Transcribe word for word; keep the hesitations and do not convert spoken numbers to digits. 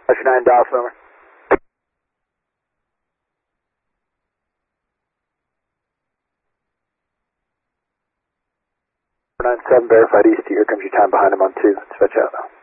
Roger nine, Dallas, over. nine seven verified east, here comes your time behind him on two. Switch out.